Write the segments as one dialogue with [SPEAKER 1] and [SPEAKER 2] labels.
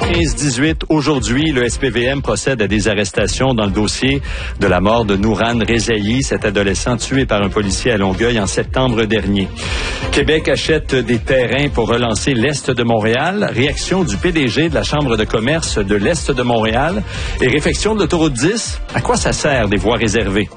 [SPEAKER 1] 15-18, aujourd'hui, le SPVM procède à des arrestations dans le dossier de la mort de Nourane Rezaï, cet adolescent tué par un policier à Longueuil en septembre dernier. Québec achète des terrains pour relancer l'Est de Montréal. Réaction du PDG de la Chambre de commerce de l'Est de Montréal et réfection de l'autoroute 10. À quoi ça sert des voies réservées?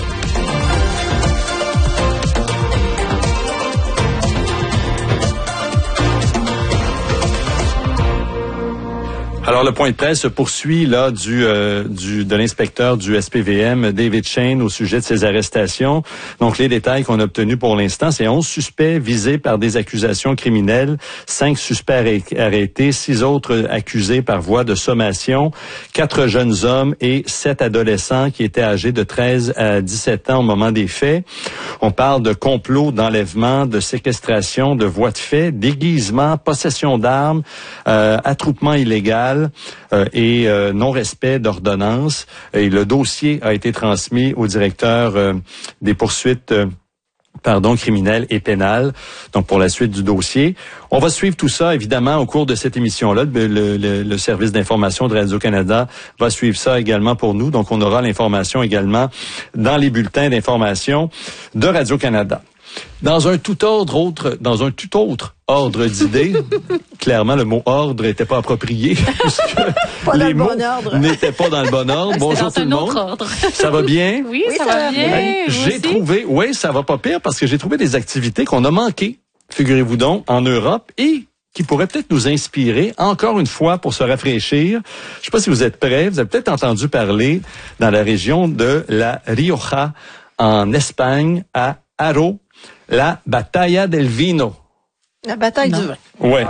[SPEAKER 1] Alors, le point de presse se poursuit là de l'inspecteur du SPVM, David Shane, au sujet de ces arrestations. Donc, les détails qu'on a obtenus pour l'instant, c'est 11 suspects visés par des accusations criminelles, 5 suspects arrêtés, 6 autres accusés par voie de sommation, 4 jeunes hommes et 7 adolescents qui étaient âgés de 13 à 17 ans au moment des faits. On parle de complot, d'enlèvement, de séquestration, de voies de fait, déguisement, possession d'armes, attroupement illégal, et non-respect d'ordonnance. Et le dossier a été transmis au directeur des poursuites criminelles et pénales, donc pour la suite du dossier. On va suivre tout ça, évidemment, au cours de cette émission-là. Le service d'information de Radio-Canada va suivre ça également pour nous. Donc, on aura l'information également dans les bulletins d'information de Radio-Canada. Dans un tout autre ordre d'idées, clairement, le mot ordre n'était pas approprié.
[SPEAKER 2] Pas les mots
[SPEAKER 1] n'étaient pas dans le bon ordre. Bonjour tout le monde.
[SPEAKER 3] Ordre.
[SPEAKER 1] Ça va bien?
[SPEAKER 3] Oui, ça va bien.
[SPEAKER 1] J'ai trouvé, ça va pas pire parce que j'ai trouvé des activités qu'on a manquées, figurez-vous donc, en Europe et qui pourraient peut-être nous inspirer, encore une fois, pour se rafraîchir. Je sais pas si vous êtes prêts. Vous avez peut-être entendu parler dans la région de la Rioja, en Espagne, à Haro, la Batalla del Vino.
[SPEAKER 2] La bataille du vin.
[SPEAKER 1] Ouais.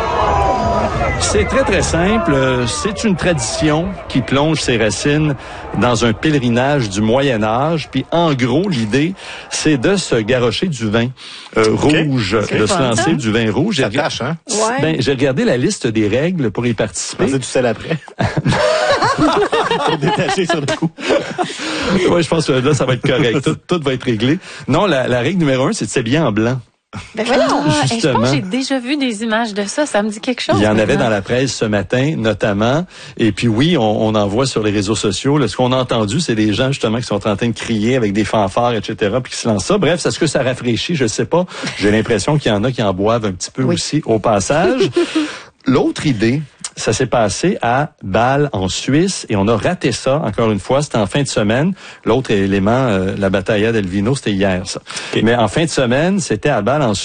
[SPEAKER 1] C'est très, très simple. C'est une tradition qui plonge ses racines dans un pèlerinage du Moyen Âge. Puis, en gros, l'idée, c'est de se garrocher du vin rouge, de se lancer du vin rouge.
[SPEAKER 4] Ça tâche, hein?
[SPEAKER 2] Ouais.
[SPEAKER 1] J'ai regardé la liste des règles pour y participer.
[SPEAKER 4] Pensez du sel après. Pour détacher sur le coup.
[SPEAKER 1] Oui, je pense que là, ça va être correct. Tout va être réglé. Non, la règle numéro 1, c'est de s'habiller en blanc.
[SPEAKER 2] Ben voilà.
[SPEAKER 3] Je pense que j'ai déjà vu des images de ça. Ça me dit quelque chose.
[SPEAKER 1] Il y en avait dans la presse ce matin, notamment. Et puis oui, on en voit sur les réseaux sociaux. Là, ce qu'on a entendu, c'est des gens justement qui sont en train de crier avec des fanfares, etc., puis qui se lancent ça. Bref, est-ce que ça rafraîchit? Je sais pas. J'ai l'impression qu'il y en a qui en boivent un petit peu aussi au passage. L'autre idée, ça s'est passé à Bâle, en Suisse, et on a raté ça, encore une fois, c'était en fin de semaine. L'autre élément, la Batalla del Vino, c'était hier, ça. Okay. Mais en fin de semaine, c'était à Bâle, en Suisse.